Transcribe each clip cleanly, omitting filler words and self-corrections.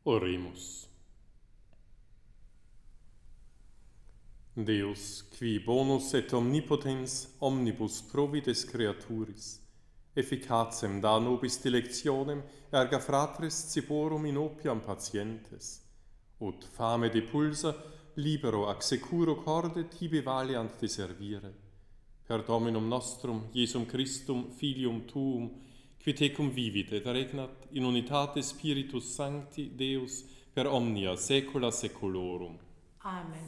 Oremus. Deus, qui bonus et omnipotens omnibus provides creaturis, efficacem da nobis dilectionem erga fratres ciborum in opiam patientes, ut fame depulsa libero ac securo corde tibi valiant de servire, per Dominum nostrum, Iesum Christum, Filium Tuum, qui tecum vivit et regnat in unitate Spiritus Sancti Deus per omnia saecula saeculorum. Amen.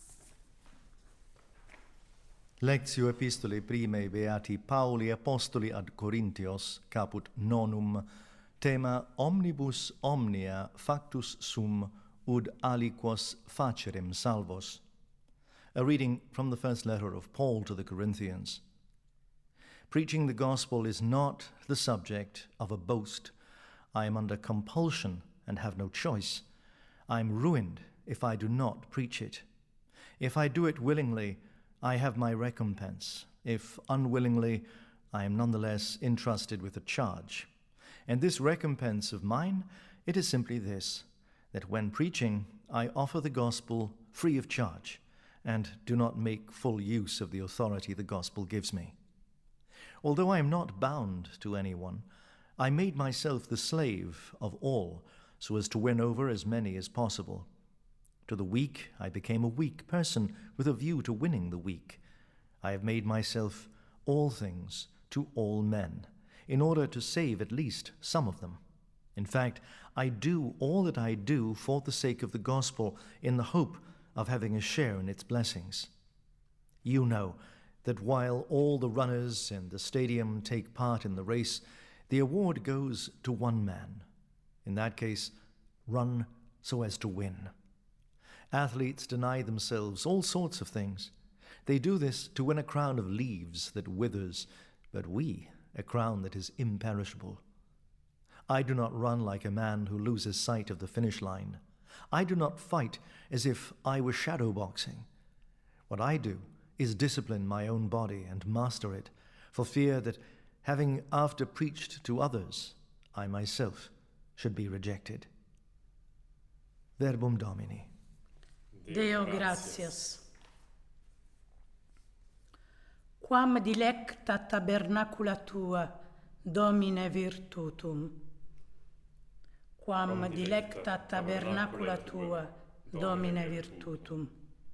Lectio Epistolae primae Beati Pauli Apostoli ad Corinthios, caput 9, tema omnibus omnia factus sum ud aliquos facerem salvos. A reading from the first letter of Paul to the Corinthians. Preaching the gospel is not the subject of a boast. I am under compulsion and have no choice. I am ruined if I do not preach it. If I do it willingly, I have my recompense. If unwillingly, I am nonetheless entrusted with a charge. And this recompense of mine, it is simply this, that when preaching, I offer the gospel free of charge, and do not make full use of the authority the gospel gives me. Although I am not bound to anyone, I made myself the slave of all, so as to win over as many as possible. To the weak, I became a weak person with a view to winning the weak. I have made myself all things to all men, in order to save at least some of them. In fact, I do all that I do for the sake of the gospel, in the hope of having a share in its blessings. You know that while all the runners in the stadium take part in the race, the award goes to one man. In that case, run so as to win. Athletes deny themselves all sorts of things. They do this to win a crown of leaves that withers, but we, a crown that is imperishable. I do not run like a man who loses sight of the finish line. I do not fight as if I were shadow boxing. What I do is discipline my own body and master it, for fear that, having after preached to others, I myself should be rejected. Verbum Domini. Deo gratias. Quam dilecta tabernacula tua, Domine virtutum. Quam dilecta tabernacula tua, Domine virtutum.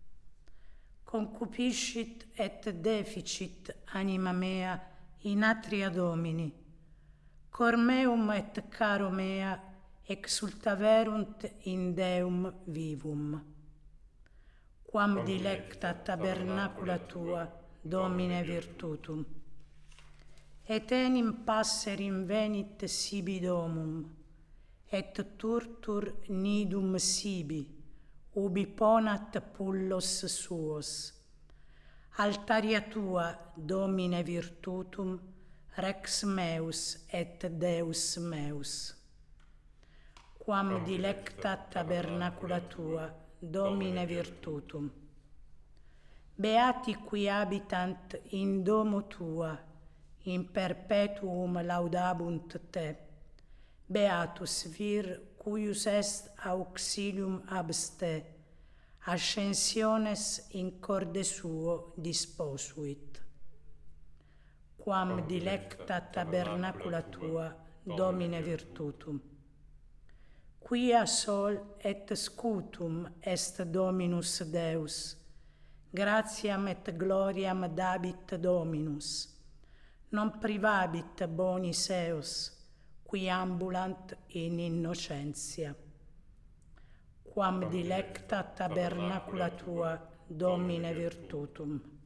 Concupiscit et deficit anima mea in atria Domini. Cor meum et caro mea exultaverunt in Deum vivum. Quam dilecta tabernacula tua, Domine virtutum. Et enim passerim venit sibi domum, et turtur nidum sibi, ubi ponat pullos suos. Altaria tua, Domine virtutum, rex meus et Deus meus. Quam dilecta tabernacula tua, Domine virtutum. Beati qui habitant in domo tua, in perpetuum laudabunt te. Beatus vir cuius est auxilium abs te, ascensiones in corde suo disposuit. Quam dilecta tabernacula tua, Domine virtutum. Quia sol et scutum est Dominus Deus, gratiam et gloriam dabit Dominus, non privabit bonis eos, qui ambulant in innocentia. Quam dilecta tabernacula tua, Domine virtutum.